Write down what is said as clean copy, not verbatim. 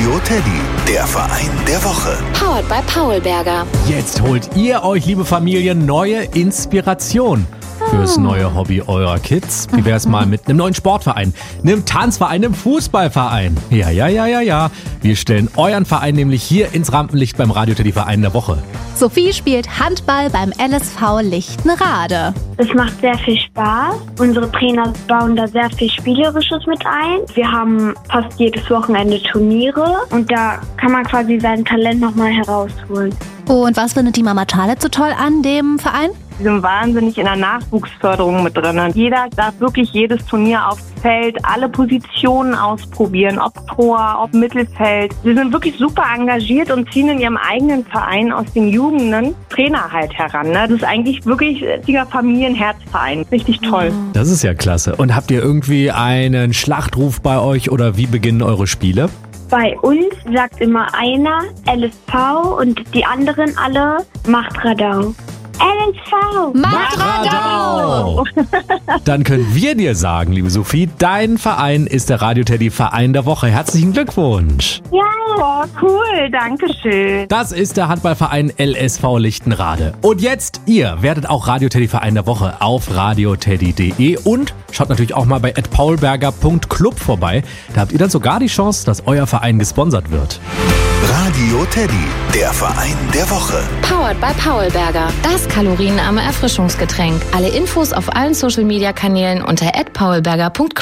Radio Teddy, der Verein der Woche. Powered by Paulberger. Jetzt holt ihr euch, liebe Familie, neue Inspiration fürs neue Hobby eurer Kids. Wie wär's mal mit einem neuen Sportverein, einem Tanzverein, einem Fußballverein? Ja. Wir stellen euren Verein nämlich hier ins Rampenlicht beim Radio Teddy Verein der Woche. Sophie spielt Handball beim LSV Lichtenrade. Es macht sehr viel Spaß. Unsere Trainer bauen da sehr viel Spielerisches mit ein. Wir haben fast jedes Wochenende Turniere und da kann man quasi sein Talent nochmal herausholen. Und was findet die Mama Charlotte so toll an dem Verein? Wir sind wahnsinnig in der Nachwuchsförderung mit drin. Jeder darf wirklich jedes Turnier aufs Feld, alle Positionen ausprobieren, ob Tor, ob Mittelfeld. Sie sind wirklich super engagiert und ziehen in ihrem eigenen Verein aus den Jugenden Trainer halt heran. Das ist eigentlich wirklich ein richtiger Familienherzverein. Richtig toll. Das ist ja klasse. Und habt ihr irgendwie einen Schlachtruf bei euch oder wie beginnen eure Spiele? Bei uns sagt immer einer LSV und die anderen alle macht Radau. LSV! Macht Radau! Dann können wir dir sagen, liebe Sophie, dein Verein ist der Radio Teddy Verein der Woche. Herzlichen Glückwunsch! Ja, cool, danke schön. Das ist der Handballverein LSV Lichtenrade. Und jetzt, ihr werdet auch Radio Teddy Verein der Woche auf radioteddy.de und schaut natürlich auch mal bei @paulberger.club vorbei. Da habt ihr dann sogar die Chance, dass euer Verein gesponsert wird. Radio Teddy, der Verein der Woche. Powered by Paulberger. Das kalorienarme Erfrischungsgetränk. Alle Infos auf allen Social-Media-Kanälen unter @paulberger.club.